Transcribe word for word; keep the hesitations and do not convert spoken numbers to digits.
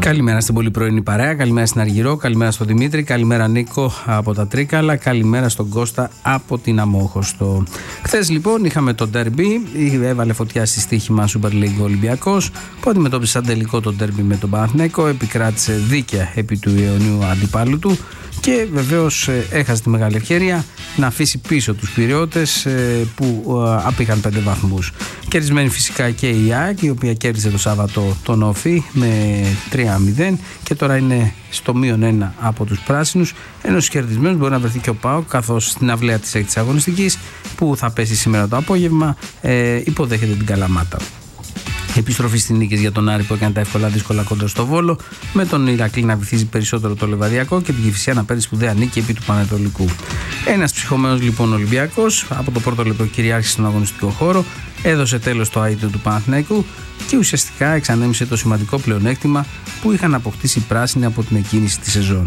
Καλημέρα στην πολύ πρωινή παρέα, καλημέρα στην Αργυρό, καλημέρα στον Δημήτρη, καλημέρα Νίκο από τα Τρίκαλα, καλημέρα στον Κώστα από την Αμόχωστο. Χθες λοιπόν είχαμε το ντέρμπι, έβαλε φωτιά στη στοίχημα Super League ο Ολυμπιακός, που αντιμετώπισε σαν τελικό το ντέρμπι με τον Παναθηναϊκό, επικράτησε δίκαια επί του αιωνίου αντιπάλου του και βεβαίως έχασε τη μεγάλη ευκαιρία να αφήσει πίσω τους Πειραιώτες που απήχαν πέντε βαθμούς. Κερδισμένη φυσικά και η ΑΕΚ, η οποία κέρδισε το Σάββατο τον Όφη με τρία μηδέν και τώρα είναι στο μείον ένα από τους πράσινους, ενώ στους κερδισμένους μπορεί να βρεθεί και ο ΠΑΟΚ, καθώς στην αυλαία της έκτης αγωνιστικής που θα πέσει σήμερα το απόγευμα ε, υποδέχεται την Καλαμάτα. Επιστροφή στην νίκες για τον Άρη που έκανε τα εύκολα δύσκολα κόντρα στο Βόλο, με τον Ηρακλή να βυθίζει περισσότερο το Λεβαδιακό και την Κηφισιά να παίρνει σπουδαία νίκη επί του Πανετολικού. Ένας ψυχωμένος λοιπόν Ολυμπιακός, από το πρώτο λεπτό κυριάρχησε στον αγωνιστικό χώρο, έδωσε τέλος στο αίτιο του Παναθηναϊκού και ουσιαστικά εξανέμισε το σημαντικό πλεονέκτημα που είχαν αποκτήσει οι πράσινοι από την εκκίνηση της σεζόν.